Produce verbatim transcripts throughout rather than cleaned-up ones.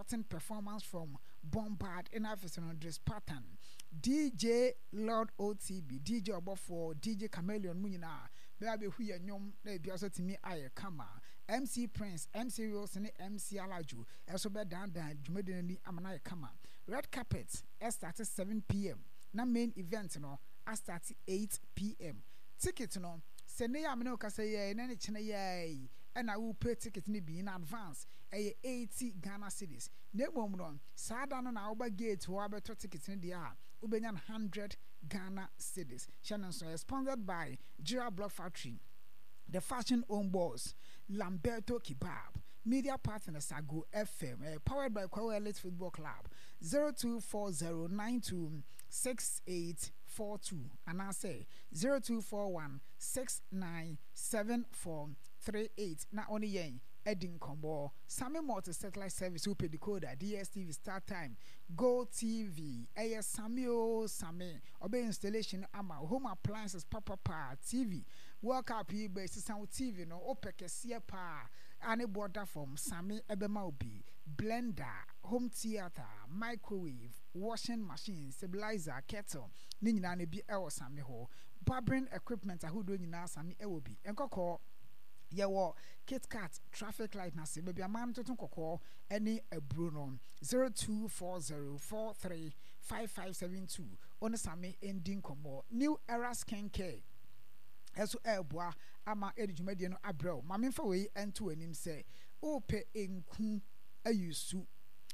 sporting performance from Bombard in African dress pattern. D J Lord O T B, D J Obofo, D J Chameleon Munina, Baby Huya Nyom, they be also to me I Kama, M C Prince, M C Wilson, M C Alaju, also bed down down, Jumedini Amanai Kama. Red carpet, S started seven p m. Na main event no, I started eight p m. Ticket no, send ya amino kasaya, and any china yay, and I will pay ticket ni be in advance, a eighty Ghana cedis. Nebo no, Sadan and Alba Gate to our better tickets in the air, Ubenyan hundred Ghana cedis. Shannon so sponsored by Jira Block Factory, the fashion owned boss, Lamberto Kebab. Media partner Sago F M, uh, powered by Kwao Elite Football Club. Zero two four zero nine two six eight four two, and I say zero two four one six nine seven four three eight. Not only yen Edding Combo, Sammy Multi Satellite Service, Upe Decoder, D S T V Start Time, Go T V, A S Samio Same, Obey Installation Ama, Home Appliances, Papa Pa, T V, Work Up P basis Sound T V, no Opeke Pa. Any border from Sami Ebemaubi, blender, home theater, microwave, washing machine, stabilizer, kettle, Nina ne bi ewo Sami ho, barbering equipment a hudo nyina Sami ewo bi. Enkoko yewo Kit Kat traffic light na se baby amam totun kokko any a Bruno zero two four zero four three five five seven two on Sami ending komo new era skincare. Eso eboa ama edjumade no abrel mamemfa we ento anim se ope enku ayusu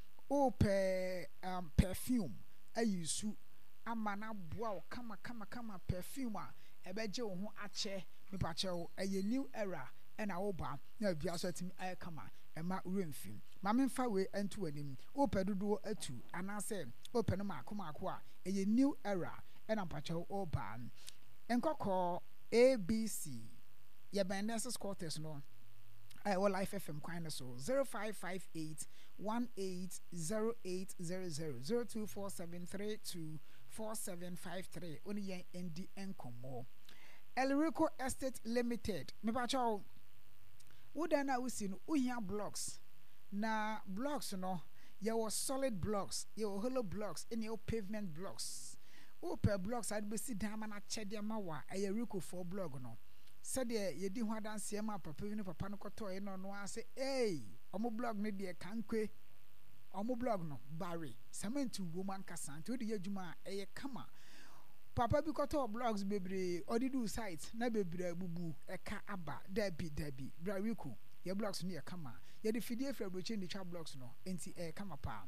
ope um perfume ayusu ama na boa kama kama kama perfume a ebeje wo ho ache mepache wo eye new era ena wo ba na bia so tim ay kama ema uremfim mamemfa we ento anim ope dodo atu anase ope no maako maako a eye new era ena pache wo ba enkoko A B C. Ya Bandas quarters no. I will life F M kind so zero five five eight one eight zero eight zero zero zero two four seven three two four seven five three. Only yen N D N Komo. Elrico Estate Limited. Me pacho. Udana usin uya blocks. Na blocks no. Ya was solid blocks. Ya hollow blocks. And your pavement blocks. Ope blocks I'd be sit down and a chedia mawa a Rico for blog no. Said ye di ho dance yama papa ni papa no koto e no no ase eh omo blog ne de kankwe omo blog no Barry Samantha woman kasante odi adwuma eye kama papa bi koto blogs bebre odi do site na bebre bubu eka aba dabi dabi bra Rico ye blogs no ye kama ye de fidie fra broche ni twa blogs no enti e kama pa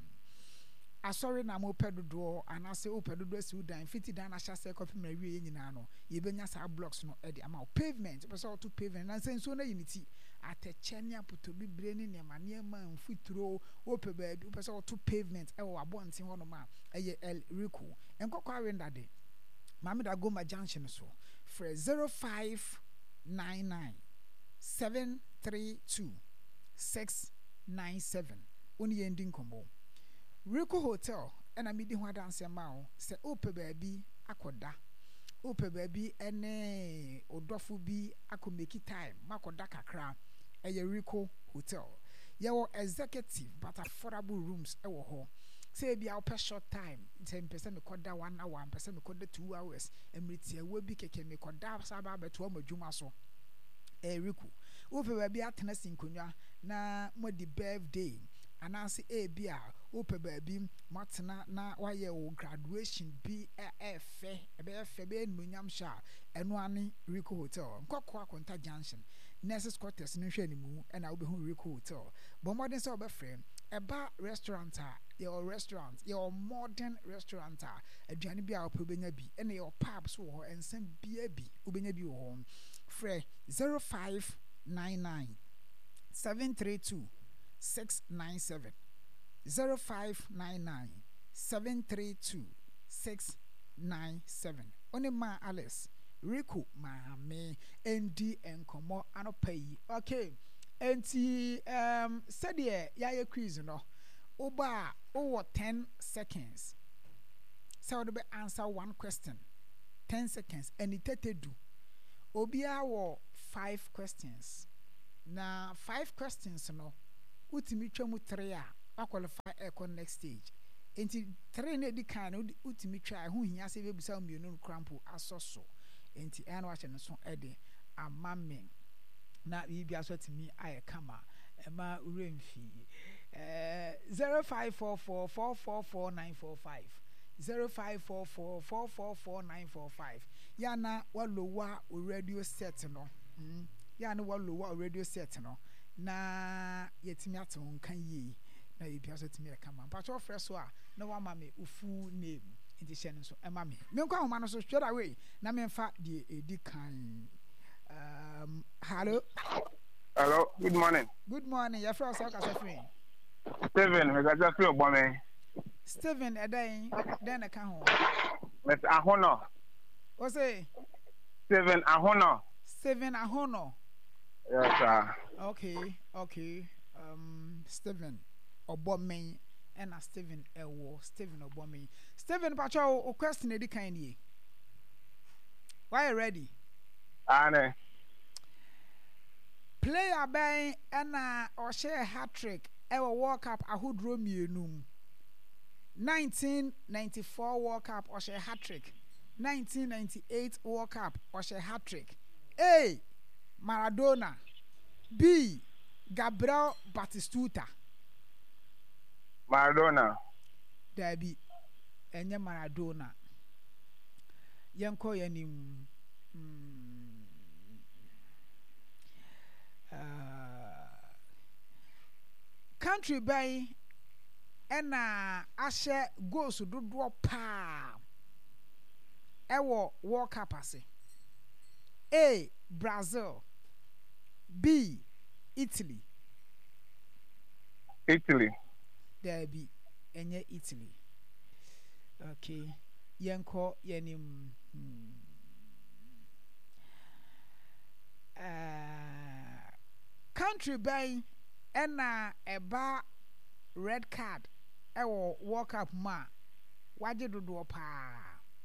asori na mo pedodo anase o pedodo si udan fifty dan ahase copy na wie nyina no ye benya sa blocks no e de ama pavement person to pavement na senso na unity atechenia poto bibre ni ne mane ma mfuturo o pe ba bi person to pavement e wo abonten ho no ma eye el rico enkokwa wenda de mame da goma junction so for zero five nine nine seven three two six nine seven oni ending combo Rico Hotel and a midi ho dance ma se ope baby akoda ope baby ene odofu bi akomeki time makoda kakra eye Rico Hotel yewo executive but affordable rooms ewo ho say bia ope short time ten percent me koda one hour one percent me koda two hours emriti ewo bi keke me koda saba beto amadwuma so e Rico ope baby atena sinkonwa na modi birthday anansi e bia ope baby matena na waye wo graduation bi efe ebe efe be enmunyam sha eno ane Rico Hotel nkokko akonta junction nurses quarters no hwe animu na wo be hu Rico Hotel but modern so be friend eba restaurant a your restaurant your modern restaurant a aduane bi a ope benya bi ene your pub so ho ensem bia bi obenya bi wo frɛ zero five nine nine seven three two six nine seven zero five nine nine seven three two six nine seven. Only ma Alice Rico ma me N D enkomo anopai. Okay. Enti um said ye ya ye quiz no. Oba over ten seconds. So be answer one question. Ten seconds and it do. Obia wo five questions. Na five questions no. Utimi twa mu three a wa qualify echo next stage enti three na di kan no utimi twa ho hia se be busa mienu crampo asoso enti eno wa no so ede amamen na bibi aso timi aye kama ema uremfi eh zero five four four four four four nine four five zero five four four four four four nine four five yana walowa o radio set no mm yana walowa o radio set no na yetimi aton kan yi na bibi aso timi aye kama pacho freso a na wa ma me ufu name enti hye no so ema me me kwa homa no so straight away na me mfa de edi kan um hello hello good morning good morning your friend Saka Sefrin Steven me ga free obome Steven edan den ka ho Miss Ahono o say Steven Ahono Steven Ahono yes sir okay okay um Steven Obome and a Steven Ewo Steven Obome Steven pacho o question edi kan ni why you ready ane player ben na o share hat trick e wo World Cup ahodro mienum nineteen ninety-four World Cup o share hat trick nineteen ninety-eight World Cup o share hat trick A Maradona B Gabriel Batistuta Maradona Dabi enye Maradona yenko yanim mm, uh, country by ena ashe goals dodo pa ewo World Cup ase A Brazil B Italy Italy Dabi enye Italy okay yenko yanim hmm. uh, country by ena eba red card ewo World Cup ma waje dodo pa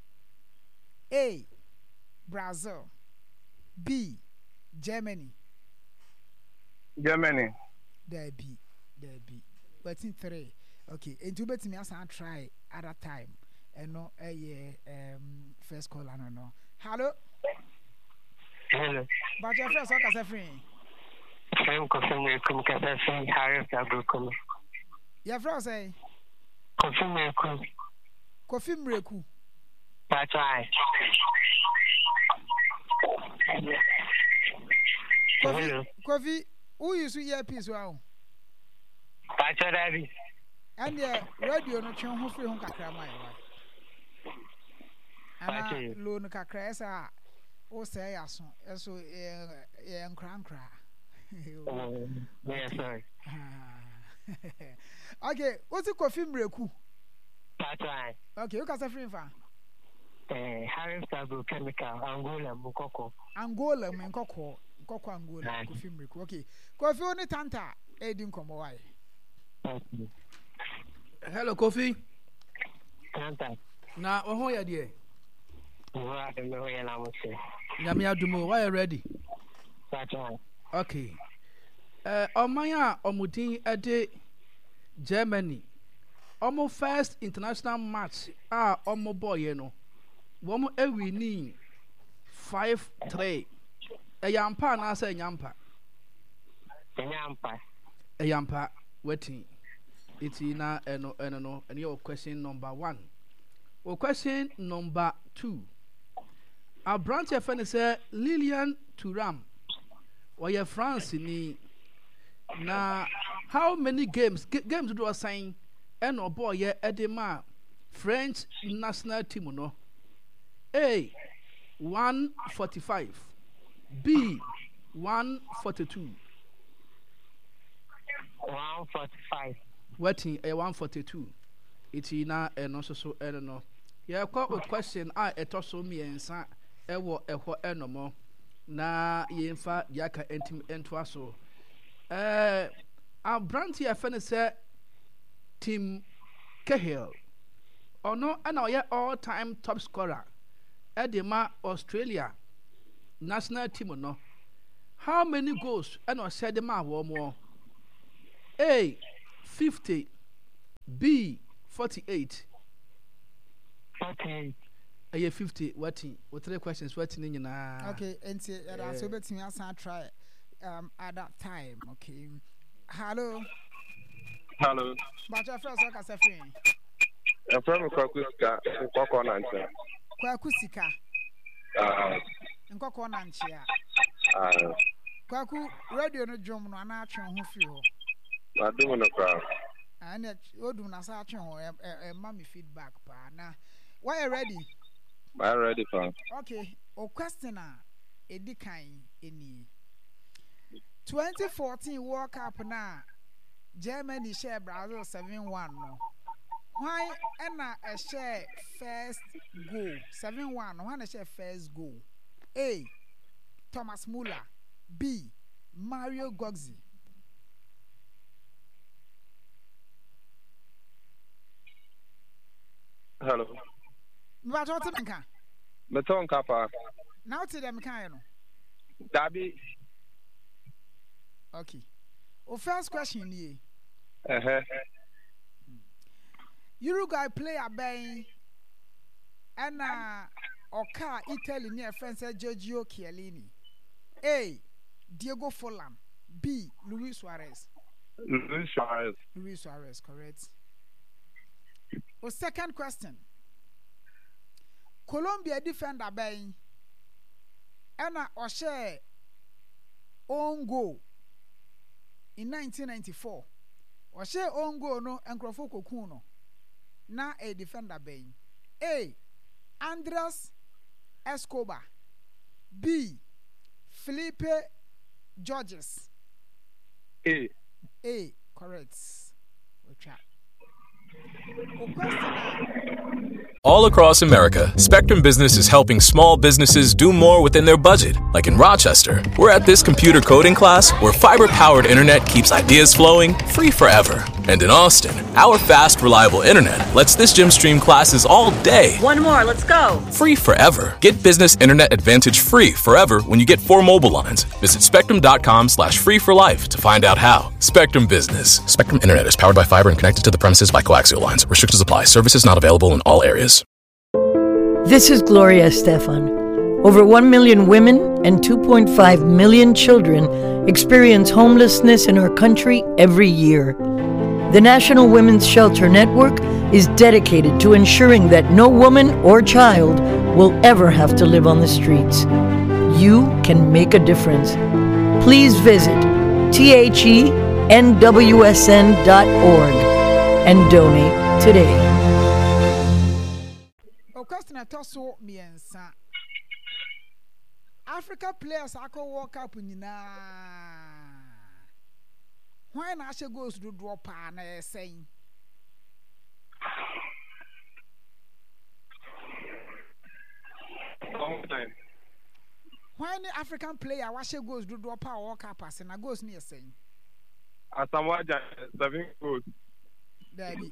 A Brazil B Germany Germany there be there be but in three okay into betimi asan try other time eno eh um first call no no hello hello but your first Saka Sefrin I'm confirming communication Harris Abukum your first say confirming Kofi Mreku that's right Kofi Kofi who use earpiece wow that's right and the radio no twen ho free ho kakra mai wa ana lo no kakra esa o say aso eso e nkra nkra yes sir okay what's Kofi Mreku that's right okay you can say free fa eh Harris Abu Chemical Angola Mukoko Angola Mukoko Mukoko Angola Kofi Mreku okay Kofi oni tanta e di nkomo wai hello Kofi tanta na oho ya de wa de me ya na mo se nyame adumo why you ready that's right okay eh omanya omudin ede Germany omo first international match ah omo boy no womo ewini five three eyampa na asa enyampa enyampa eyampa wetin iti na eno eno no ene your question number one or question number two our branch of say Lilian Thuram or your France ni na how many games G- games do assign and or boy ye edema French national team no A one forty-five B one forty-two one forty-five waiting a one forty-two iti na eno so so eno no ye kwa question a eto so miensa ewo eho enomo na yemfa yaka entim ento aso eh a brand here fene say Tim Cahill ono ana oye all time top scorer edema Australia national team no how many goals ana said ma wo mo A fifty B forty-eight. forty-eight. Aye fifty. What? What three questions? What in na? Okay, and see, that's so bet me as I try um at that time. Okay. Hello. Hello. But your first work as a friend. I'm from Kwakuska, Kwako Nancha. Kwaku sika. Uh, Nkoko na nchia. uh, Kwaku radio no drum no na atwe ho fi ho. I do want to cry. And odum na sa atwe ho e ma me feedback pa na. Why you ready? I'm ready for. Okay, o question a edikan eni. twenty fourteen World Cup na Germany share Brazil seven one no. Why enna a share first goal seven one? Why na share first goal? A. Thomas Muller. B. Mario Götze. Hello. But what them can? Meton Kappa. Now to them can no. Dabi. Okay. O first question here. Uh huh. Uruguay player by and uh Oka Italy near friend said Giorgio Chiellini. A. Diego Forlan. B. Luis Suarez. Luis Suarez. Luis Suarez, correct. O second question. Colombia defender by and uh Oshe own goal in nineteen ninety-four. Oshe own goal no Nkrofo Kokuno. Na a defender by A. Andres Escobar. B. Felipe Georges. A. A. Correct. We'll try. O question. All across America, Spectrum Business is helping small businesses do more within their budget. Like in Rochester, we're at this computer coding class where fiber-powered internet keeps ideas flowing free forever. And in Austin, our fast, reliable internet lets this gym stream classes all day. One more, let's go. Free forever. Get business internet advantage free forever when you get four mobile lines. Visit spectrum.com slash free for life to find out how. Spectrum Business. Spectrum Internet is powered by fiber and connected to the premises by coaxial lines. Restrictions apply. Services not available in all areas. This is Gloria Stefan. Over one million women and two point five million children experience homelessness in our country every year. The National Women's Shelter Network is dedicated to ensuring that no woman or child will ever have to live on the streets. You can make a difference. Please visit T H E N W S N dot org and donate today. O question atoso miensa. Africa players ako World Cup nyina. Why na she goes to draw pa na saying? Long time. Why the African player what she goes to draw pa World Cup as na goes near saying? Asamoah seven goals. There be.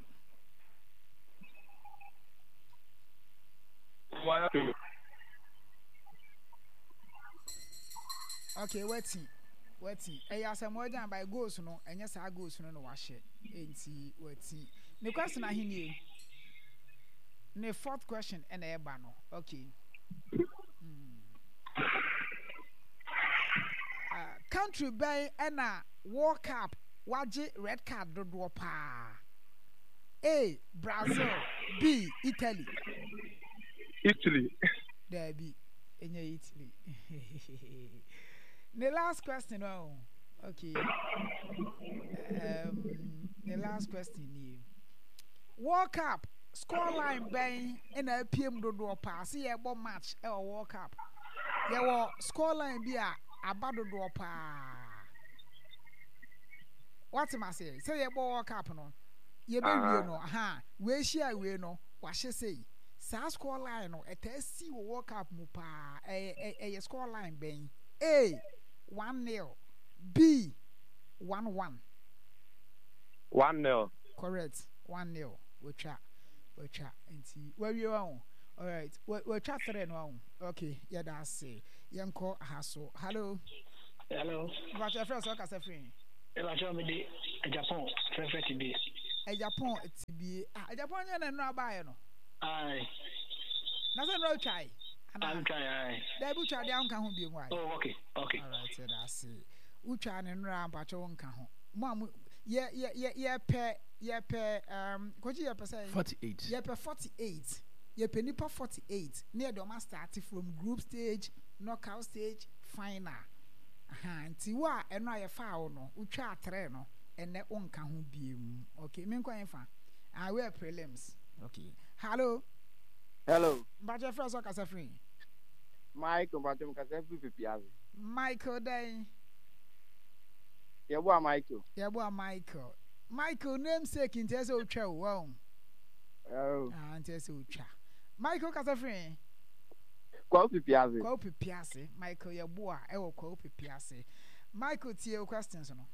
One two. Okay, waiting. Waiting. Eh, ya Asamoah Gyan by goals no, enya sa goals no no wahye. Enti waiting. The question I hear the fourth question and e ba no. Okay. Mm. Uh, country by and a World Cup waje red card do do pa. A. Brazil. B. Italy. Italy. There be in Italy. The last question, oh, okay. Um, the last question here. World Cup scoreline bang in a P M do do pass. See a bomb match a World Cup. There were scoreline be a about do pa. What am I saying? Say a World Cup no. Ye be we no. Ha. We share we no. What she say? Sa score line no et see World Cup mu pa a a score line ben A one nil, B one one. One nil. Correct. One nil. We try. We try and see where you are. All right. We we try three no. Okay. Yeah, that's it. Yanko Hasso. Hello. Hello. What's your first work as a friend? Ela chama de Japão, favorite today. a Japan T B a Japan and no buy no. Aye. Nothing no try. I'm trying. They will try down can be why. Oh, okay, okay. All right, said I see. Ucha and ram patron can home. Mom, yeah, yeah, yeah, yeah, pair, yeah, pair, um, what you per say? forty-eight. Yeah, per forty-eight. Yeah, penipa forty-eight. Near the master started from group stage, knockout stage, final. Aha, Tiwa, and I foul no, Ucha treno, and that one can be. Okay, mean quite fine. I wear prelims. Okay. Hello. Hello. But your first work as a free. Michael, but I'm going to be Michael Day. Yeah, boy, Michael. Yeah, boy, Michael. Michael, namesake in Tessa Ucha. Wow. Oh, And Tessa Ucha. Michael Casafree. Quality Piazzi. Quopi Piazzi. Michael, your boy. I will quopi Piazzi. Michael, to your questions. No.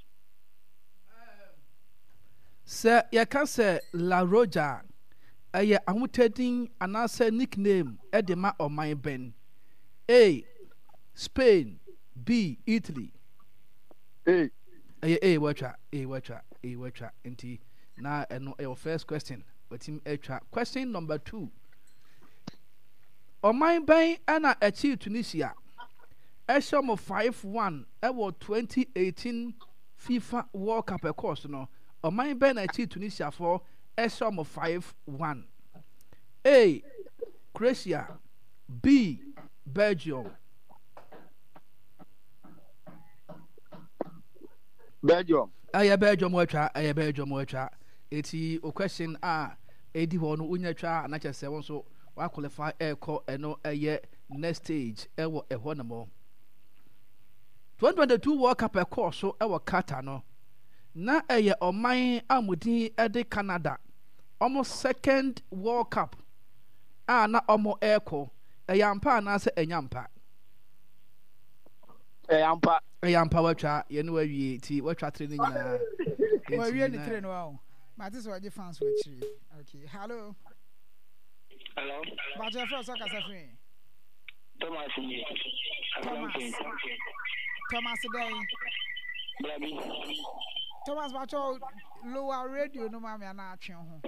Sir, you can say La Roja. Aye, I'm telling another nickname Edema or my Ben. A. Spain. B. Italy. Hey, Aye, A. Watcha. A. Watcha. A. Watcha. Inti. Now, and your first question. But him extra. Question number two. On my Ben and I achieved Tunisia. A sum of five one. Ewo twenty eighteen FIFA World Cup, of course, no. On my Ben achieved Tunisia for a sum of five one. A. Croatia. B. Belgium. Belgium. Aye, Belgium watcha. Aye, Belgium watcha. Eti o question a edi ho no unya twa na che se won so wa qualify air call eno eye next stage e wo e ho na mo. twenty twenty-two World Cup e course so e wo Qatar no. Na eye oman amudin e de Canada. Almost second World Cup. Ah na omo airco eyampa na se enyampa eyampa eyampa watwa ye no awie ti watwa tre ni nyina Well, we are the train wow. But this is what the fans were cheering. Okay, hello. Hello. But your first work as a friend. Thomas. Thomas. Thomas today. Baby. Thomas, but your lower radio no mammy and I train home.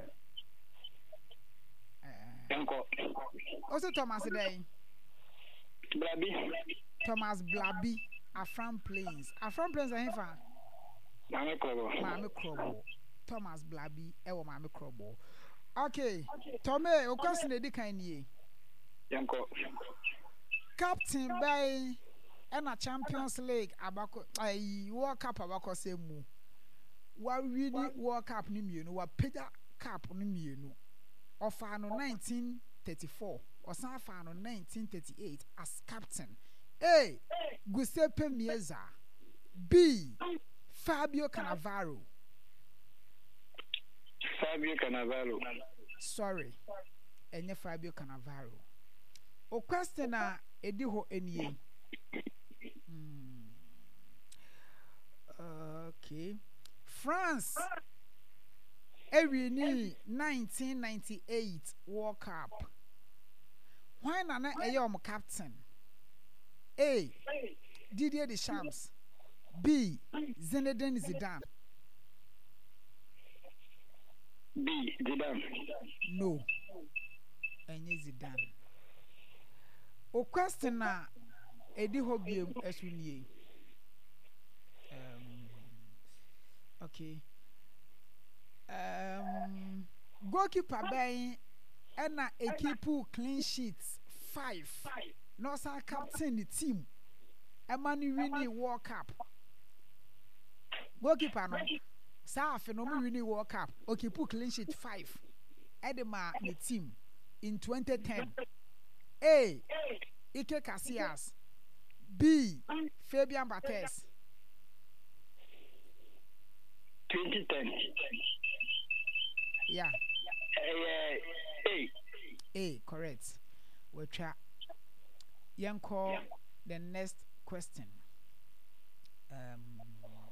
Uncle. Also, Thomas today. Baby. Thomas Blabby. Afram Plains. Afram Plains are here. Mama Crobo. Mama Crobo. Thomas Blabby. Ewo Mama Crobo. Okay. Tommy, o question edi kan ye. Uncle. Captain by and a Champions League abako ai World Cup abako semu. Wa wini World Cup ni mienu, wa peda cup ni mienu. Ofa no nineteen thirty-four, osan fa no nineteen thirty-eight as captain. A. Giuseppe Meazza. B. Fabio Cannavaro. Fabio Cannavaro. Sorry. Enye Fabio Cannavaro. O question na edi ho enie. Hmm. Okay. France. Ewini nineteen ninety-eight World Cup. Why nana eyom captain? A. Didier Deschamps. B. Zinedine Zidane. B. Zidane. No. Enye Zidane. O question na edi ho biem esunie. Um Okay. Um goalkeeper ben ena equipe clean sheets five. No sa captain the team. Emani winning World Cup. Goalkeeper no. Sa afi no winning World Cup. Okay, put clean sheet five. Edema the team in twenty ten. A. Ike Casillas. B. Fabian Barthez. twenty ten. Yeah. Uh, A. A. Correct. We'll try. Yanko, the next question. Um.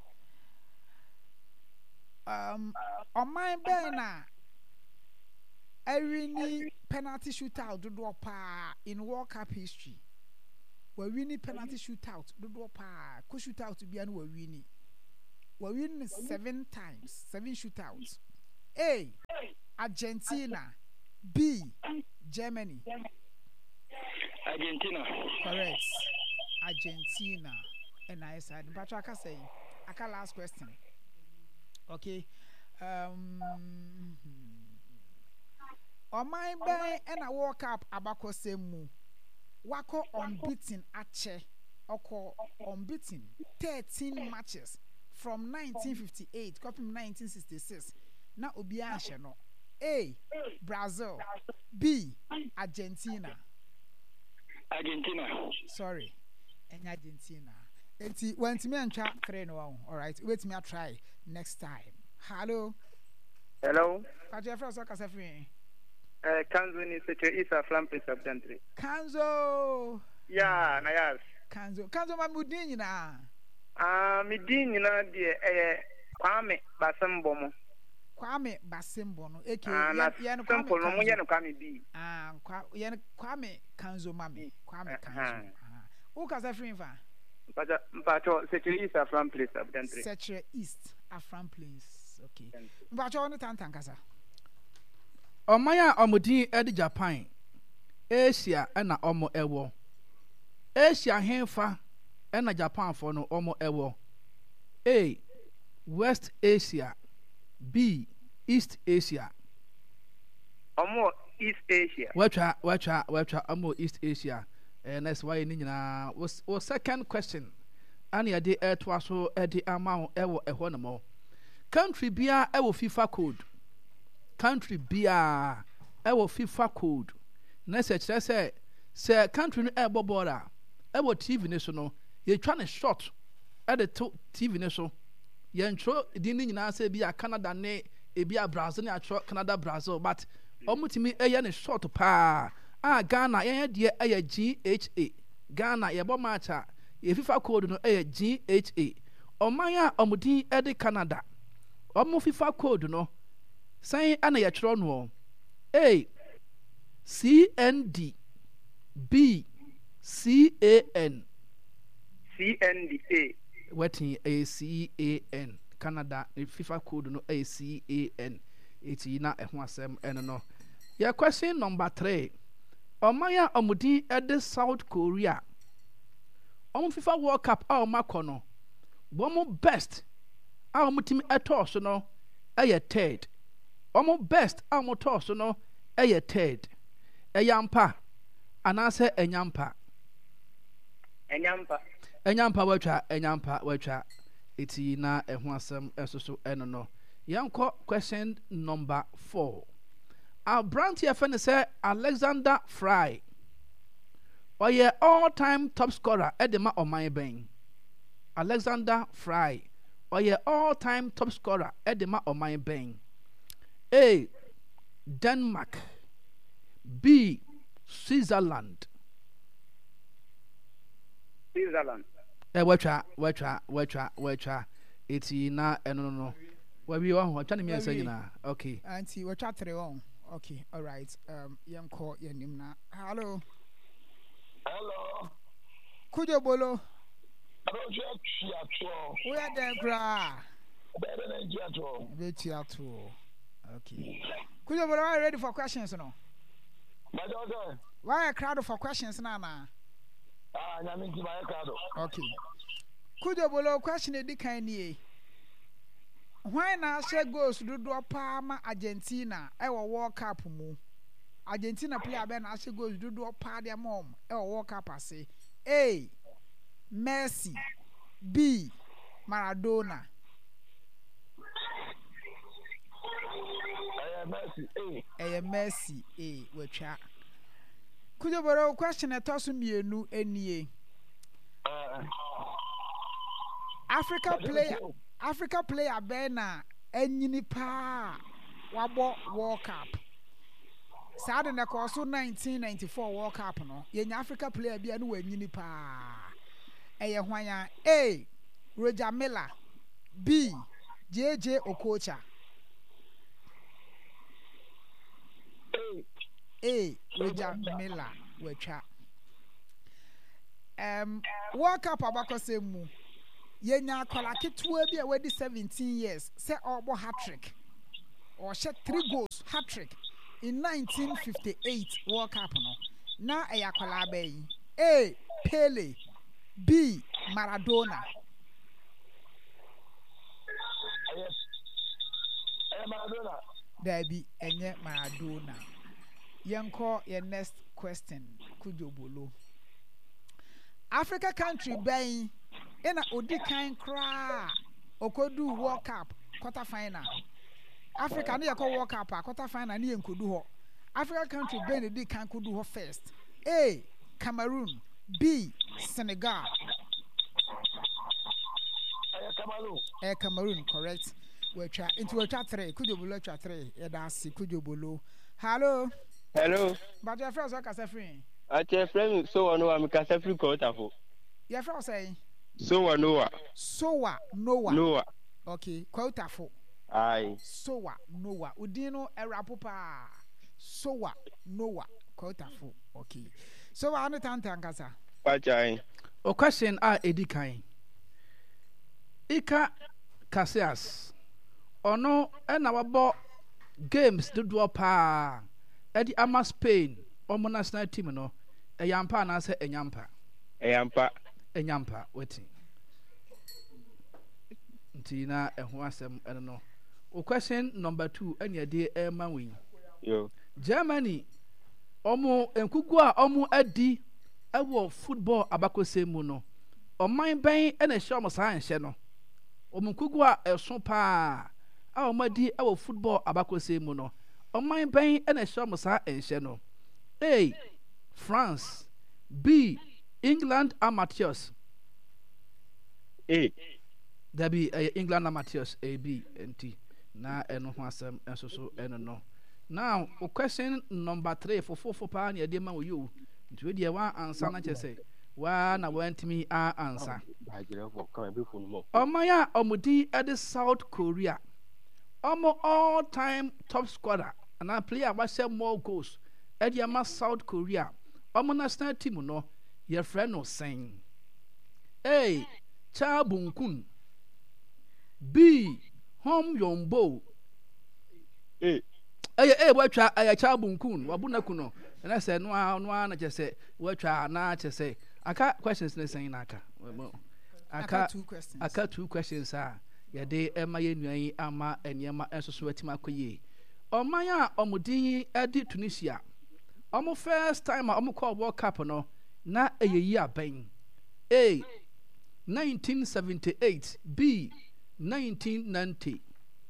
Um. On my banner. Every penalty shootout do do pa in World Cup history. We win penalty shootout do do pa. Ko shootout to be an we win. We win seven times, seven shootouts. A. Argentina. B. Germany. Argentina. Correct. Argentina. And I said, but I can say, I can last question. Okay. Um. On my bay and I walk up abako semu. Wako unbeaten ache. Oko unbeaten thirteen matches from nineteen fifty-eight copy nineteen sixty-six. Na obi answer no. A. Brazil. B. Argentina. Argentina. Sorry. And Argentina. Enti when me and chat three no. All right. Wait me I try next time. Hello. Hello. Kaje fra so kasa free. Eh Kanzo ni seche isa flampe subtentry. Kanzo. Yeah, na yes. Kanzo. Kanzo ma mudin nyina. Ah, mi din nyina de eh Kwame Basembomo. Kwame Basembo no. Eke ye no Kwame. No mo ye no Kwame bi. Ah, kwa ye no Kwame Kanzo mami. Kwame Kanzo. Ah. Who kasa free fa? Mpacha mpacho seche isa flampe subtentry. Seche East Afran Plains. Okay. Mpacho on tantan kasa. Omaya omudin edi Japan. Asia na omo ewo. Asia henfa na Japan for no omo ewo. A. West Asia. B. East Asia. Omo East Asia. Wacha wacha wacha omo East Asia. Eh next why ni nyina was was second question. Ani ade etwa so edi ama ewo eho no mo. Country bia ewo FIFA code. Country bia ewo FIFA code. Na se kire se se country no ebo border. Ewo T V ne so no, ye twa ne short e de to T V ne so. Ye ntro di ni nyina se bia Canada ne e bia Brazil ne atro Canada Brazil but omutimi eye ne short pa. Ah Ghana ye de eye G H A. Ghana ye bo match a ye FIFA code no eye G H A. Omanya omudin e de Canada. Omo FIFA code no say ana ye tro no. A. C N D. B. C A N. C N D A. Waiting A C A N. Canada FIFA code no A C A N. It's na ehwasem eno no. Your question number three. Omaya omudi ede South Korea. Omo FIFA World Cup a omako no. Womo best a omutimi eto so no eye third. Omo best a omoto so no eye third. Eyampa anase enyampa. Enyampa. Enyampa watcha enyampa watcha. Iti na ehwasem esoso eno no. Yanko question number four. Our brand here friend say Alexander Fry. Oye all-time top scorer edema oman ben. Alexander Fry. Oye all-time top scorer edema oman ben. A. Denmark. B. Switzerland. Switzerland. Eh, watcha, watcha, watcha, watcha. Iti na eno no. Wabi wa ho twa ne mi say na. Okay. Auntie, watcha three on. Okay, all right. Um, young call your name na. Hello. Hello. Kujo bolo. Hello, we are there, cry. Better than Jato. Better. Okay. Kujo bolo, are you ready for questions or no? My daughter. Why a crowd for questions now? Ah, I'm into my crowd. Okay. Kujo bolo, question a dick any. Why na share goes to do a Parma Argentina? I will walk up mu. Argentina player Ben Ashe goes to do a party mom. I will walk up. I say A. Messi. B. Maradona. I am Messi. A. I am Messi. A. We chat. Could you borrow question a toss me a new N E A? Africa player. Africa player Bena enyini pa wabo World Cup. Sada na koso nineteen ninety-four World Cup no. Yenya Africa player bia no enyini pa. Eye hwan A. Roger Miller. B. J J Okocha. A. Roger Miller wecha. Um World Cup abakose mu. Yenya kola ketua bi a wedi seventeen years say obo hat trick or shot three goals hat trick in nineteen fifty-eight World Cup no. Na ayakwala bay. A. Pele. B. Maradona. Maradona. There be enye Maradona. Yanko your next question. Kujobolo. Africa country bay in a odi kind cry. Okodu World Cup quarter final. Africa near call World Cup quarter final near Kudu. Africa country bay the can could do her first. A. Cameroon. B. Senegal. Cameroon. Eh, Cameroon, correct. We try into a chat three. Could you below chat three? Yeah, that's it. Could you below? Hello. Hello. But your friends are Casafri. At your friend, so I know I'm Casafri quota for. Your friend say, So I know. So Noah. Noah. Okay, quota for. Aye. So Noah. Udino Erapopa. So Noah. Quota for. Okay. So I understand Tankasa. Pachai. O question a edikan. Ika Casillas. Ono ena wabo games dodo pa. Edi ama Spain omo national team no. Eyampa na se enyampa. Eyampa. Enyampa waiting. Ntina eho asem eno no. O question number two enya de e manwe. Yo. Germany omo enkugu a omo adi ewo football abakose mu no. Oman ben ena hye omo sa anhye no. Omo enkugu a eso pa a omo adi ewo football abakose mu no. Oman ben ena hye omo sa anhye no. A. France. B. England amateurs. A. There be uh, England amateurs. A B and T. Na eno ho asem enso so eno no. Now, question number three for four for pa na de ma wo you. Nti we de wa answer na chese. Wa na want me a answer. Omaya omudi at the South Korea. Omo all time top scorer and I player wa share more goals. At the ama South Korea. Omo national team no. Your friend no saying. A. Cha Bun-kun. B. Hom Yombo. A. Eye eh watcha aya Cha Bun-kun wabuna kuno. And I said no no na je say watcha na che say. Aka questions na saying aka. Aka two questions. Aka two questions ah. Ya de ema ye nuan ama enyema enso so atima akoye. Omanya omudin edi Tunisia. Omo first time omo call World Cup no. Na eyeyi aben. A. nineteen seventy-eight. B. nineteen ninety.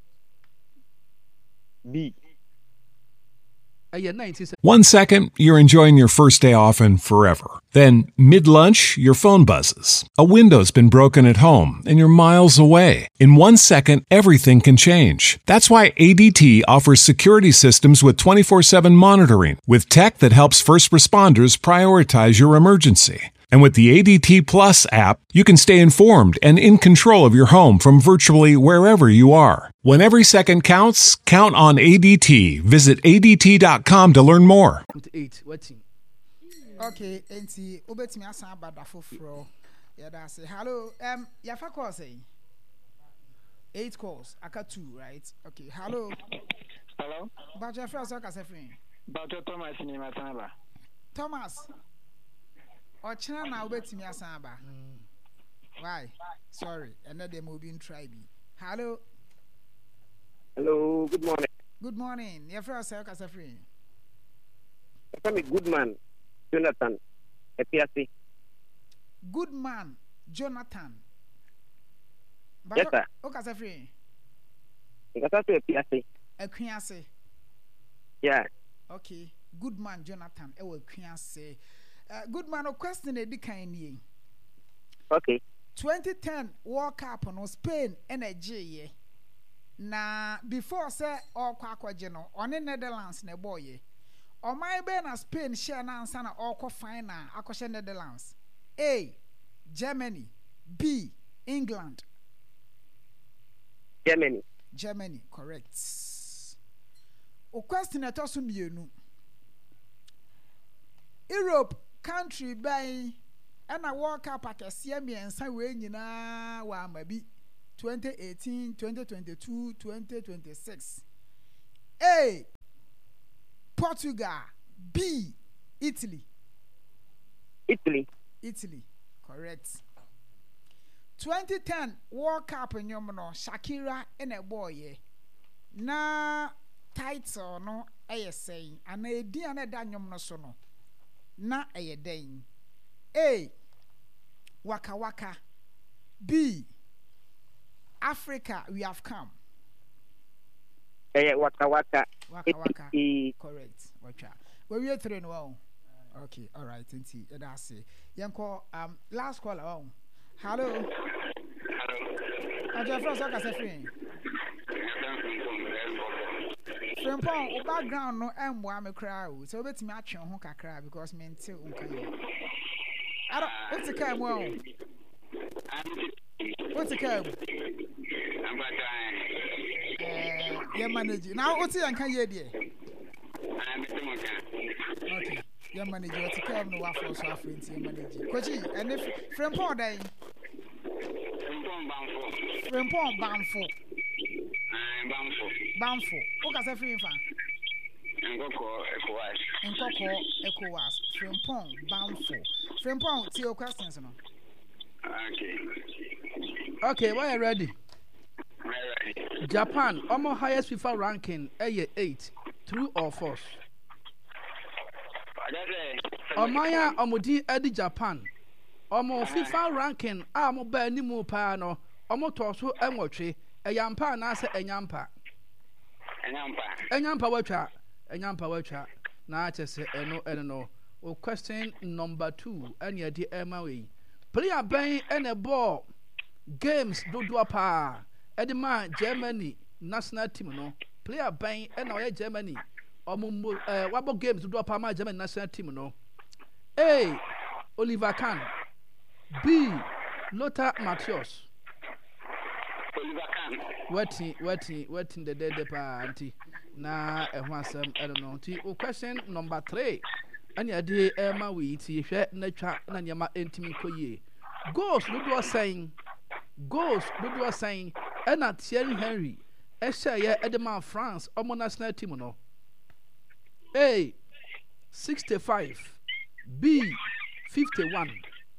B. Aye nineteen seventy. One second, you're enjoying your first day off and forever. Then, mid-lunch, your phone buzzes. A window's been broken at home and you're miles away. In one second, everything can change. That's why A D T offers security systems with twenty-four seven monitoring, with tech that helps first responders prioritize your emergency. And with the A D T Plus app, you can stay informed and in control of your home from virtually wherever you are. When every second counts, count on A D T. Visit A D T dot com to learn more. eight. Waiting. Okay, enti obetimi asan abada foforo. Yeah, that's it. Hello. Um, yafa call say. Eight calls. Aka two, right? Okay. Hello. Hello. But your first okay, Sefrin. Doctor Thomas ni mataba. Thomas. Ochina na obetimi asan aba. Why? Sorry. Another moving tribe. Hello. Hello, good morning. Good morning. Your first okay, Sefrin. I'm a good man. Jonathan. Epiasi. Good man, Jonathan. Yes, sir. Okay, Sefrin. Because I'm Epiasi. Ekwiase. Yeah. Okay. Good man, Jonathan. Ewo Ekwiase. Uh, good man, a question edi kan ni. Okay. twenty ten World Cup no Spain energy na before say all kwa kwaje no on Netherlands na boy ye. O my be na Spain share na ansa na all kwa final akoshe Netherlands. A. Germany. B. England. Germany. Germany, correct. O question etosu mienu. Europe country by and a World Cup akese miensa we nyina wa amabi twenty eighteen, twenty twenty-two, twenty twenty-six. A. Portugal. B. Italy. Italy. Italy. Correct. twenty ten World Cup in Yomono, Shakira in a boy. Na title no aye saying, and a diana danium no sono. Na aye dane. A. Waka Waka. B. Africa, we have come. Eh, waka waka. Waka Waka. Eh, Correct. Wacha. Where we are train well. Okay, all right. Inti, that's it. Yanko, um, last call. Oh, hello. Hello. I'm just from Saka Free. From Pong, background no, and why me cry. So let's match on Honka cry because men too. I don't. What's the cam? Well, what's the cam? I'm going Uh, yeah, manager. Now, what's the uncle here? I'm Mister Okay. Yeah, manager. What's the cam? No waffle so friends. Yeah, manager. Kochi, and if from Pong day. From Pong Bamfo. I'm Bamfo. Bamfo. What can I free fan? And Coco Ecowas. And Coco Ecowas. From Pong Bamfo. From Pong, to your questions. No? Okay. Okay, why are you ready? Ready. Japan, almost highest FIFA ranking, A eight. True or false? Omaya Omodi Eddie Japan. Omo FIFA ranking, ah, mo ba ni mo pa no. Omo toso enwotwe. Eyampa na se enyampa. Enyampa. Enyampa watwa. Enyampa watwa. Na chese eno eno no. O question number two. Any di ema we. Player ben ene ball games do do pa. Edema Germany national team no. Player ben ene oye Germany. Omo eh wabo games do do pa ma Germany national team no. A. Oliver Kahn. B. Lothar Matthäus. Oliver Kahn. Waiting, waiting, waiting the dead party. Na a handsome, I don't know. T. Question number three. And your dear Emma, we see share nature and yama intimate coye. Ghost, do do saying. Ghost, do do saying. And not Thierry Henry. Esha Edema France, or national team no. A. sixty-five. B. fifty-one.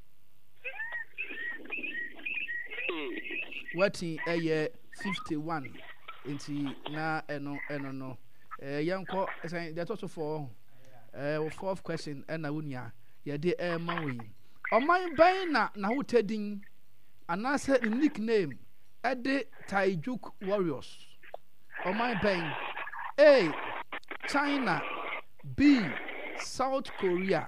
Waiting a year fifty-one. Inti na eno eno no. Eh yanko say that also for eh fourth question and na wunya ye de eh man we. Oman ban na na ho tedin anase nickname e de Taijuk Warriors. Oman ban A. China. B. South Korea.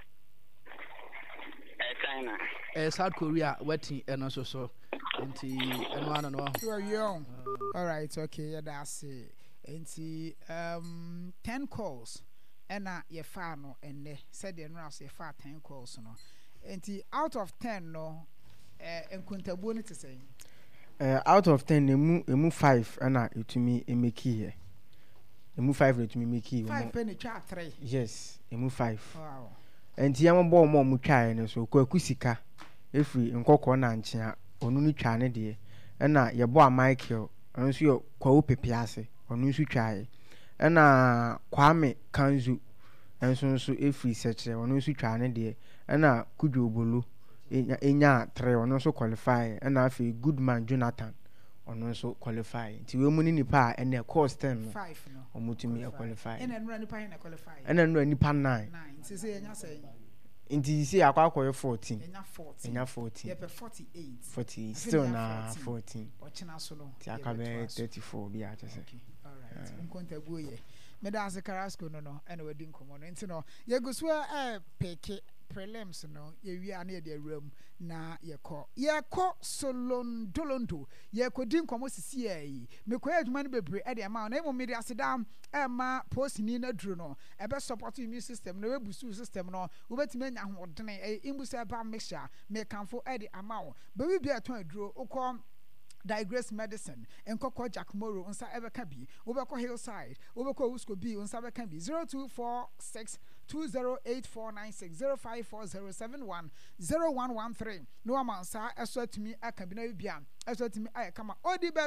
China. Eh South Korea waiting eno so so. Inti eno ano no. You are young. All right, okay, yeah, that's it. Inti um ten calls. Ena ye fa no enne said the nurse ye fa ten calls no. Inti out of ten no eh enkuntabu ni to say. Uh, out of ten, emu emu five, ena itumi emeki here. Emu five itumi emeki. Five penny try three. Yes, emu five. Wow. Enti yama bo mo mu twa ne so kwa kusika efri nkokọ na nchia onu ni twa ne de ena ye bo a Michael onso yo kwa opepiase onu nso twa ena Kwame Kanzu enso nso efri seche onu nso twa ne de ena Kudu Obolo enya enya three onu nso qualify ena afi Goodman Jonathan onu nso qualify ti we mu ni nipa ena course ten five no omutumi e qualify ena nura nipa ena qualify ena nura nipa nine nine sisi enya say inti si akwa akwa fourteen enya fourteen enya fourteen yepe forty-eight forty still na fourteen ochina so no ti akabe thirty-four bi a chese okay all right nkonta guye me da ase Carrasco no no ena wadi nkomo no nti no ye gusu eh peke prelims no ye wi ana ye de awram na ye ko ye ko solon dolondo ye ko din komo sisi yi me ko adwuma no bebre e de ama na emo me de aseda e ma post ni na duro no e be support immune system no we boost system no we betime nya hodene e imbusa ba mixture me kanfo e de ama wo be wi bia ton aduro ukọ Digress Medicine, and Coco Jack Moro, on Sa Ever Cabi, Overco Hillside, Overco Usko B, on Saber Cabi, zero two four six two zero eight four nine six zero five four zero seven one zero one one three. No amount, sir, as well to me, I can be no bian, as well to me, I come out. Odi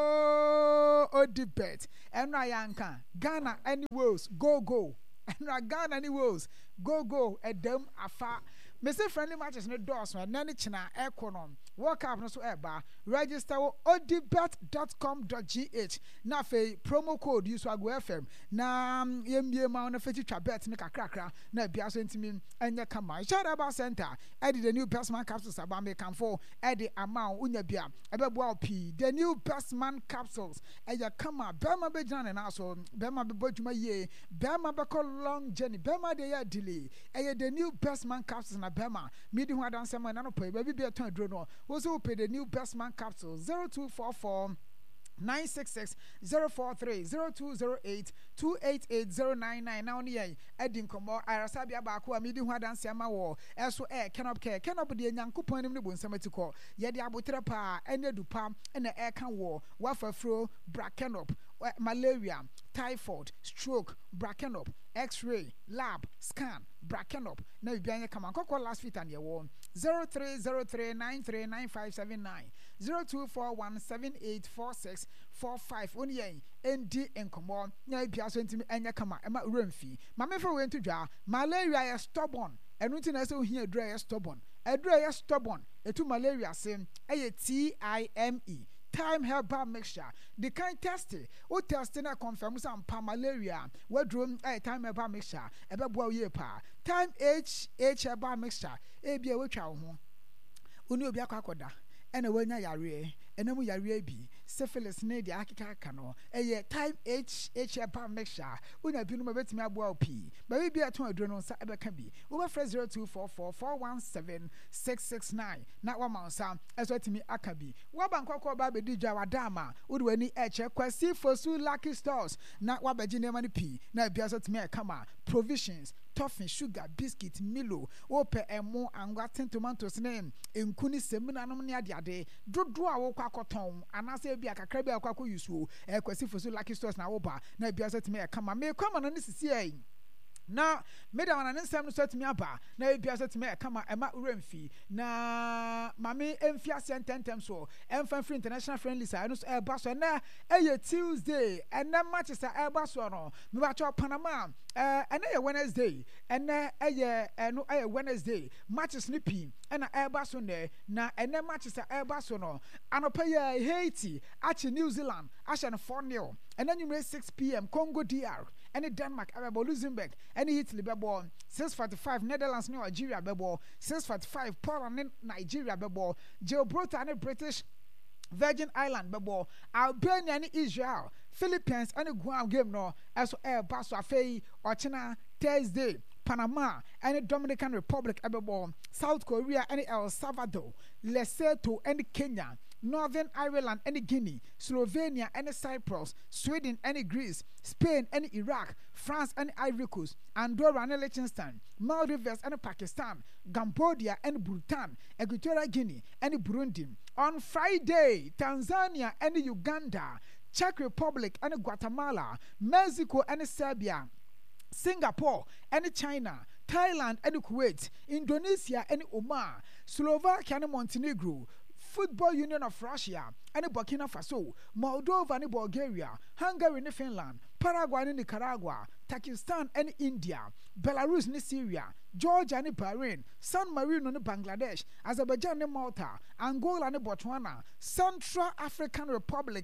beto, Odi bet, and Ryanka, Ghana, any woes, go, go, and Ghana, any woes, go, go, a dem afa. Mister Friendly Matches no doors, man, Nanny China, Econom. Walk up no so eba. Register odibet dot com dot g h. Na fe promo code use Wago F M. Na yemye ma na feti trabet ne kakrakra na bia so ntimi enya kama. Shout about center. Edi the new best man capsules aba me kan for edi amount unya bia. Ebe boa p. The new best man capsules. Eya kama bema be jana na so bema be bodwuma ye. Bema be call long journey. Bema de ya delay. Eya the new best man capsules na bema. Midi hu adan sema na no pay. Baby be ton dro no. Also pay the new best man capsule zero two four four nine six six zero four three zero two zero eight two eight eight zero nine nine. Now ni yai edin komo arasabi abako amidi hu adanse ama wo eso e kenop care kenop de nyankopon nim ne bonsamatiko ye de abotre pa ene dupa ene e kan wo wafafro brakenop malaria typhoid stroke brakenop x-ray lab scan brakenop na bianye kama kokko last fit and ye wo zero three zero three nine three nine five seven nine zero two four one seven eight four six four five oni yen endi enkomo na bia so ntimi enya kama ema remfi mame fa we ntu dwa malaria is stubborn enu nti na se ohia dra is stubborn edra is stubborn etu malaria sim eye T I M E time herbal mixture the kind test o test na confirm some pa malaria we drum eh time herbal mixture ebe boa ye pa time H H herbal mixture e bia we twa ho oni obi akwakoda ena wanya yare enemu yare bi syphilis ne dia akika aka no eye time H H herbal mixture unya bi no mabetimi aboa opi ba bi bia to aduro no nsa ebeka bi wo ba zero two four four four one seven six six nine na wa mansa eso timi aka bi wo ba nkokọ ba be dija wadama wo de wani eche kwasi fosu lucky stores na wa ba gine mani pi na bia so timi aka ma provisions toffee sugar biscuit milo ope emo angwaten tomatoes ne enkuni semina no ne ade ade dodo a wo kwakoton anase bia kakra bia kwako yusuo e kwasi fosu lucky stores na wo ba na bia so timi aka ma me kwama no ne sisi ai na meda wana nsem no setimi aba na ebia setimi e kama ema uremfi na mame emfi asententem so emfa free international friendly sa no e ba so na eye Tuesday and na match sa e ba so no me ba cho Panama eh and na Wednesday and na eye no eye Wednesday matches ni pi and na e ba so ne na and na match sa e ba so no anopa ye Haiti achi New Zealand asha no four nil and then you six p m Congo D R and Denmark abebo Luxembourg and Italy bebo six forty-five Netherlands and Algeria bebo six forty-five Poland and Nigeria bebo Gibraltar and British Virgin Island bebo Albania and Israel Philippines and Guam game no as air basso afei ochina Thursday Panama and Dominican Republic abebo South Korea and El Salvador Lesotho and Kenya Northern Ireland and Guinea, Slovenia and Cyprus, Sweden and Greece, Spain and Iraq, France and Ivory Coast, Andorra and Liechtenstein, Maldives and Pakistan, Cambodia and Bhutan, Equatorial Guinea and Burundi. On Friday, Tanzania and Uganda, Czech Republic and Guatemala, Mexico and Serbia, Singapore and China, Thailand and Kuwait, Indonesia and Oman, Slovakia and Montenegro, Football Union of Russia and Burkina Faso, Moldova and Bulgaria, Hungary and Finland, Paraguay and Nicaragua, Pakistan and India, Belarus and Syria, Georgia and Bahrain, San Marino and Bangladesh, Azerbaijan and Malta, Angola and Botswana, Central African Republic.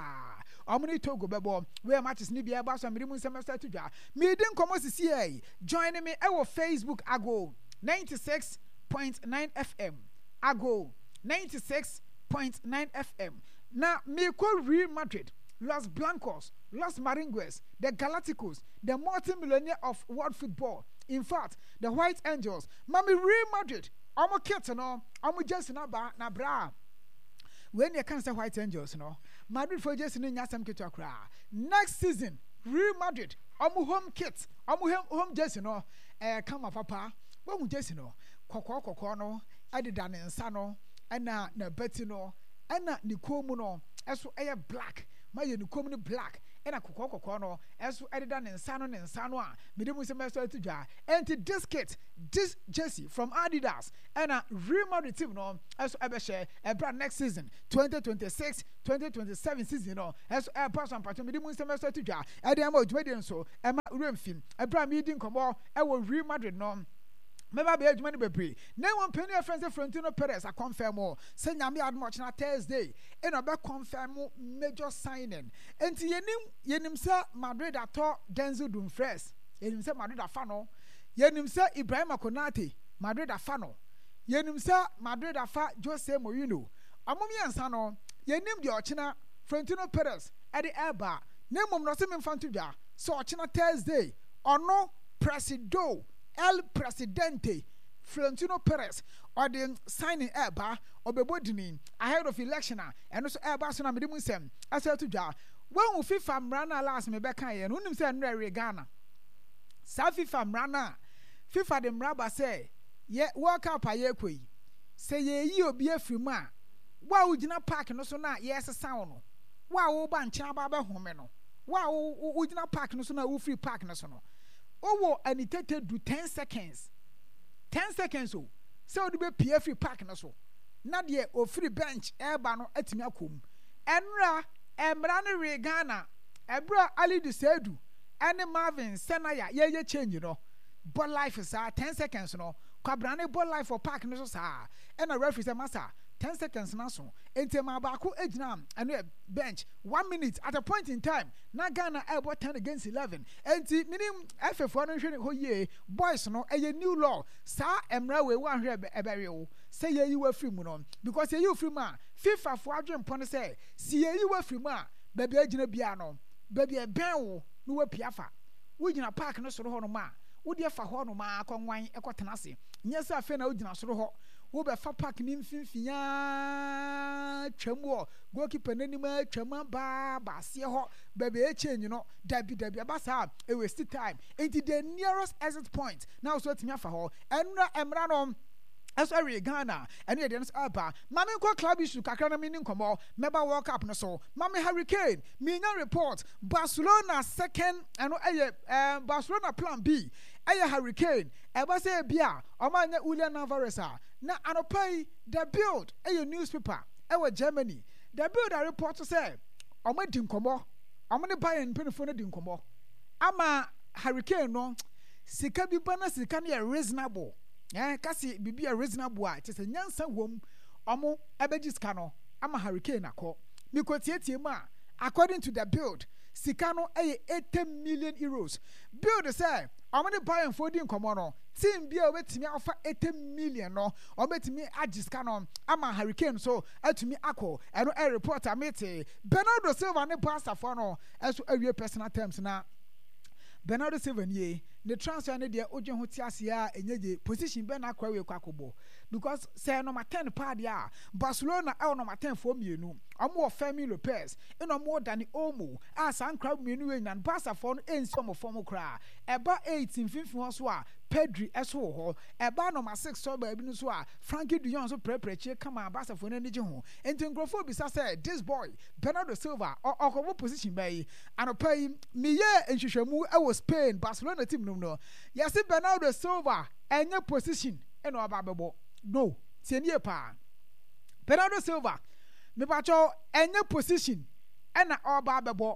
Omni Togo bebo where matches ni bia ba so medium semester to ja. Me din komo sisi join me our Facebook ago ninety-six point nine F M. Ago ninety-six point nine F M. Now, me call Real Madrid, Los Blancos, Los Maringues, the Galacticos, the multi-millionaire of world football. In fact, the White Angels, Mami Real Madrid, Omo Kitten, Omo Jesse na na bra. When you can't say White Angels, no, Madrid for Jesse in Yasam Kitokra. Next season, Real Madrid, Omo home kit, Omo home Jesse, no, eh, come up, papa, what would Jesse no, Coco Coco no, Adidan and Sano. And na na beti no ɛna ne kɔn mu no ɛso ɛyɛ black ma yɛ ne kɔn mu no black ɛna kɔkɔɔ kɔkɔɔ no ɛso ɛdeda ne nsa no ne nsa no a mede mu nsɛm ɛso ɛto dwa ɛnti this kit this jersey from Adidas ɛna Real Madrid team no ɛso ɛbɛhyɛ ɛbra next season twenty twenty-six twenty twenty-seven season no ɛso ɛpa so ampato mede mu nsɛm ɛso ɛto dwa ɛde ama odwumadi nso ɛma remfim ɛbra mi di nkɔmɔ ɛwɔ Real Madrid no Meba be adwuma ne bebre na won pani a friends Florentino Perez a confirm o say nyame admo china Thursday e no be confirm major signing enti yenim yenim say Madrid ato Denzel Dumfries yenim say Madrid afa no yenim say Ibrahima Konate Madrid afa no yenim say Madrid afa Jose Mourinho amom yensa no yenim de ochina Florentino Perez e de eba na mom no se memfanto dwa so ochina Thursday ono presido El Presidente Florentino Perez or the signing eba or bebodini ahead of election and also eba so na mede musem asel to dwa when we FIFA mrana last me beka ye no nim say nre Ghana sa FIFA mrana FIFA de mraba say ye World Cup aye koi say ye yi obi afri mu a wa wo gina park no so na ye sesa wo no wa wo ba ncha ba ba home no wa wo gina park no so na wo free park no so no owo anitete do ten seconds ten seconds o so do be P F park no so na de o free bench eba no atimi akom enra emra ne re Ghana ebra Ali Dusedu ene Marvin Senaya ye ye change no ball life is ten seconds no kwabra ne ball life for park no so sa ena referee say master ten seconds na so enti ma ba ko ejina ene bench one minute at a point in time na Ghana ebo ten against eleven enti minim F F no hwe ho ye boys no eye new law sa emra we wan hwe ebere wo say ye yi wa free mu no because ye yi free mu a FIFA fo adwen pon say si ye yi wa free mu a ba bia ejina bia no ba bia ben wo no wa piafa wo gina park no soro ho no ma wo de fa ho no ma akwanwan ekotena se nyesa afa na wo gina soro ho wo be fa park ni mfimfinya twam goalkeeper nanima twam ba ba se ho ba be change no dabi dabi ba sa e waste time into the nearest exit point now so timia fa ho enra emra no as every Ghana and the dance aba mama ko club issue kakra na mini nkomo meba World Cup no so mama Hurricane me nya report Barcelona second and eh Barcelona plan B aya Hurricane e ba say bia o ma nya Julian Alvarez a na anopai the build aya newspaper e wa Germany the build a report say o ma di nkomo o ma ne Bayern penifo na di nkomo ama Hurricane no sika bi bana sika na reasonable eh kasi bibi a reasonable a te se nyansa wom omo ebeji sika no ama Hurricane akọ mikotietie mu a according to the build sika no eye eighty million euros build say omo ne Bayern for di nkomo no team bia obetimi afa eighty million no obetimi agiska no ama Hurricane so atumi akọ eno a reporter mete Bernardo Silva ne pastor for no eso awie personal terms na Bernardo Silva nie the transfer ne de oje ho tiase a enyeje position be na akwa we kwakobo because say number ten pa dia Barcelona e number ten for mienu omo Fermin Lopez e no more than Olmo as an crowd mienu we nyan Barca for no enso mo form kra eba eighteen fifteen so a Pedri eso ho eba number six so ba bi no so a Frankie de Jong so prepreche kama Barca for no nje ho enti nkrofo bi say this boy Bernardo Silva okobo position by anopai miye enhwehwamu e wo Spain Barcelona team no no yes Bernardo Silva enye position e no aba bebo no tienie pa Bernardo Silva me pacho enye position e na oba bebo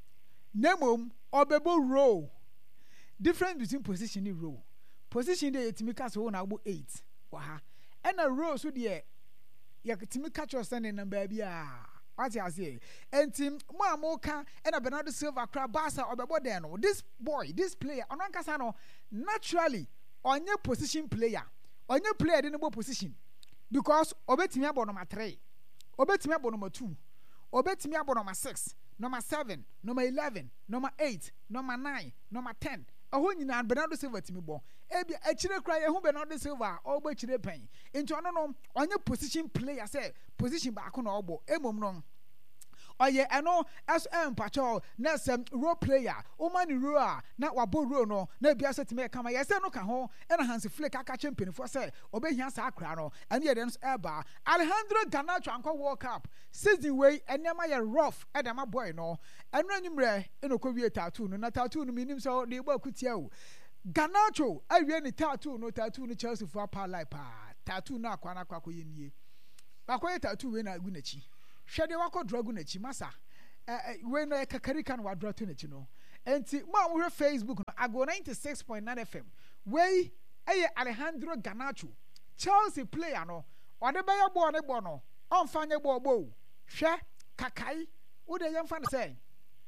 nemom obebo row difference between position and row position dey etimi ka so na agbo eight wa ha e na row so de ya etimi ka cho send number bia what you say enti mo amoka e na Bernardo Silva kra Barca obebo den no this boy this player onankasa no naturally onye position player onye player dey no position because obetimi abo number three obetimi abo number two obetimi abo number six number seven number eleven number eight number nine number ten aho nyina Bernardo Silva timi bo ebi akire kra ye hu Bernardo Silva ogbo akire pen enti ono no onye position player say position ba ko na ogbo emom no oye eno as empacho na sem role player o man role a na wabo role no na bia setime kama yese no ka ho e na Hansi Flick aka champion for say obehia sa akra no ene ye den eba Alejandro Garnacho anko World Cup season way enema ye rough e dem boy no eno anwumre eno ko wie tattoo no na tattoo no minim so de gba kutia o Garnacho awie ni tattoo no tattoo no Chelsea for pa life pa tattoo na akwa na akwa ko yenie akwa tattoo we na agu na chi hwede wako dragu na chi masa eh we no kakarika no wadra to na chi no enti mo amwe Facebook no ago ninety-six point nine F M we eye Alejandro Garnacho Chelsea player no ode be ye bo ne bo no onfa nye bo bo hwe kakai wo de yemfa ne say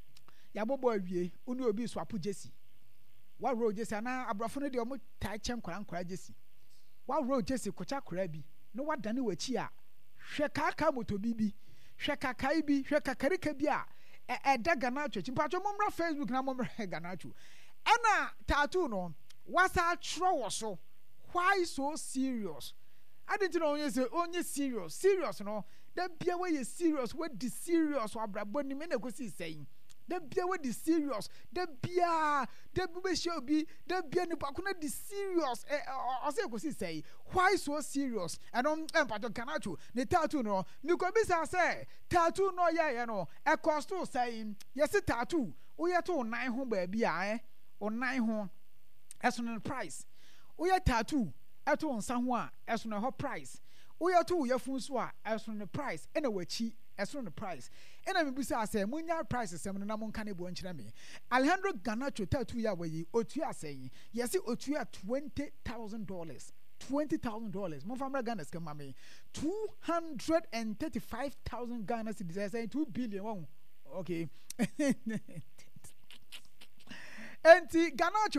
ya bo bo awie uni obi swapo Jesse wa ro Jesse na abrafo no de omo tai chem kwara kwara Jesse wa ro Jesse kocha kwara bi no wadane wachi a hwe kaka moto bibi hwe kakai bi hwe kakarika bi a e da Garnacho chimpacho momra Facebook na momra Garnacho ana tattoo no wasa tro wo so why so serious I didn't know onye say onye serious serious no da bia we ye serious we di serious wa brabo ni me na go see saying da bia we di serious da bia da be show bi da bia ni ba kuna di serious eh o say go see say why so serious and on empato Garnacho ne tattoo no mi ko bi say tattoo no ye ye no e cost to saying yes tattoo wo ye to nine ho ba bia eh o nine ho eso no price wo ye tattoo eto nsa ho a eso no ho price wo ye to ye fun so a eso no price ena wachi eso no price ena me bisa say munya price sem no na monka ne bo nkyere me Alejandro Garnacho tattoo ya wayi otu asen yesi otu ya twenty thousand dollars twenty thousand dollars mo famra Ghana ska mame two hundred thirty-five thousand Ghana cedis say two billion won okay enti Garnacho